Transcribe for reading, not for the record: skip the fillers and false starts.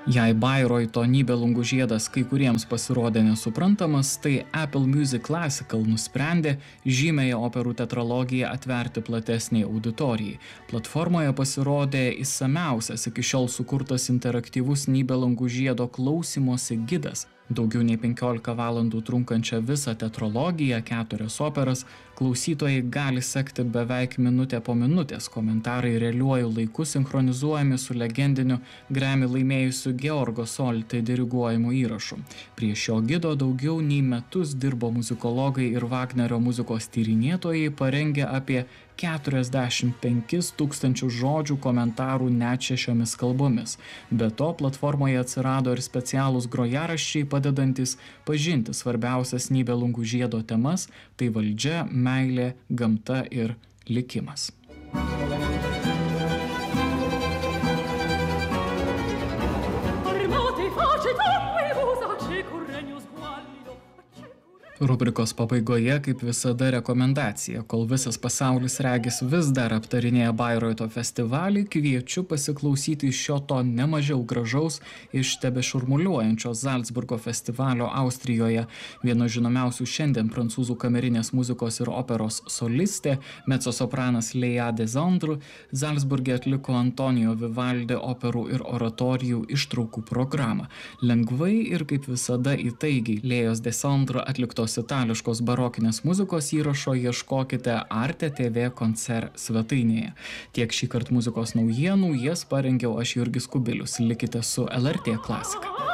Jei Bairoito Nibelungų žiedas kai kuriems pasirodė nesuprantamas, tai Apple Music Classical nusprendė žymiąją operų tetralogiją atverti platesniai auditorijai. Platformoje pasirodė išsamiausias iki šiol sukurtas interaktyvus Nibelungų žiedo klausymosi gidas. Daugiau nei 15 valandų trunkančią visą tetralogiją, 4 operas, klausytojai gali sekti beveik minutę po minutės. Komentarai realiuoju laiku sinchronizuojami su legendiniu Grammy laimėjusiu Georgo Solti diriguojamu įrašu. Prie šio gido daugiau nei metus dirbo muzikologai ir Vagnerio muzikos tyrinėtojai, parengę apie 45 000 žodžių komentarų net 6 kalbomis. Be to, platformoje atsirado ir specialūs grojaraščiai, padedantis pažinti svarbiausias Nibelungų žiedo temas – tai valdžia, meilė, gamta ir likimas. Rubrikos pabaigoje, kaip visada, rekomendacija. Kol visas pasaulis regis vis dar aptarinėja Bairoito festivalį, kviečiu pasiklausyti šio to nemažiau gražaus iš tebešurmuliuojančio Zalcburgo festivalio Austrijoje. Viena žinomiausių šiandien prancūzų kamerinės muzikos ir operos solistė, mecosopranas Léa Desandre, Zalcburge atliko Antonijo Vivaldi operų ir oratorijų ištraukų programą. Lengvai ir kaip visada įtaigiai Léos Desandre atliktos itališkos barokinės muzikos įrašo ieškokite Arte TV koncert svetainėje. Tiek šįkart muzikos naujienų, jas parengiau aš Jurgis Kubilius. Likite su LRT Klasika.